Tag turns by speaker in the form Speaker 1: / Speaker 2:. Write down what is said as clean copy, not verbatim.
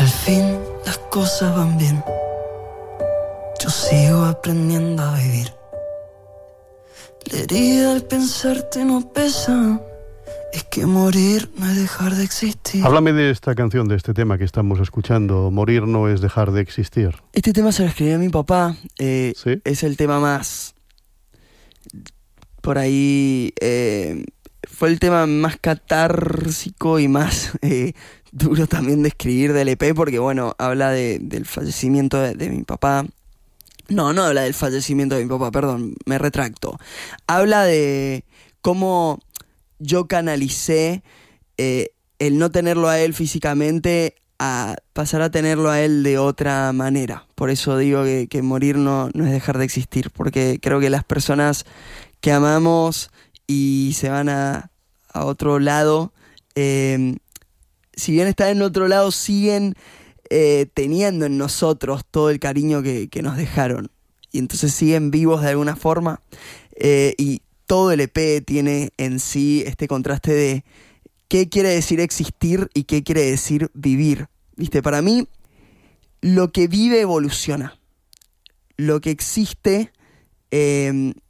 Speaker 1: Al fin las cosas van bien. Yo sigo aprendiendo a vivir. La herida al pensarte no pesa. Es que morir no es dejar de existir.
Speaker 2: Háblame de esta canción, de este tema que estamos escuchando. Morir no es dejar de existir.
Speaker 3: Este tema se lo escribí a mi papá.
Speaker 2: ¿Sí?
Speaker 3: Es el tema más... Por ahí... fue el tema más catársico y más duro también de escribir del EP, porque bueno, habla del fallecimiento de mi papá. No habla del fallecimiento de mi papá, perdón, me retracto. Habla de cómo yo canalicé el no tenerlo a él físicamente a pasar a tenerlo a él de otra manera. Por eso digo que morir no es dejar de existir, porque creo que las personas que amamos y se van a otro lado, si bien están en otro lado, siguen teniendo en nosotros todo el cariño que nos dejaron. Y entonces siguen vivos de alguna forma. Y todo el EP tiene en sí este contraste de qué quiere decir existir y qué quiere decir vivir. ¿Viste? Para mí, lo que vive evoluciona. Lo que existe